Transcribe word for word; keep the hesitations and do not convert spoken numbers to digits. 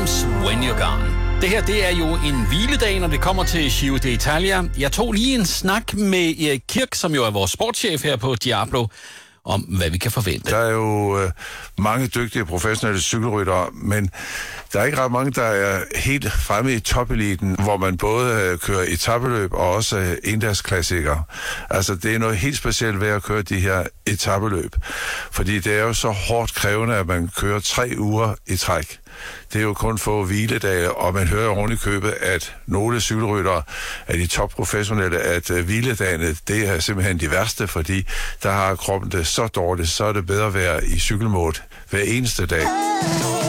Times When You're Gone. Det her, det er jo en hviledag, når det kommer til Giro d'Italia. Jeg tog lige en snak med Erik Kirk, som jo er vores sportschef her på Diablo, om hvad vi kan forvente. Der er jo øh, mange dygtige professionelle cykelryttere, men der er ikke ret mange, der er helt fremme i topeliten, hvor man både øh, kører etapeløb og også øh, endagsklassikere. Altså, det er noget helt specielt ved at køre de her etapeløb, fordi det er jo så hårdt krævende, at man kører tre uger i træk. Det er jo kun få hviledage, og man hører oven i købet, at nogle cykelryttere af de topprofessionelle, at uh, hviledagene, det er simpelthen de værste, fordi der har kroppen det så dårligt, så er det bedre at være i cykelmode hver eneste dag.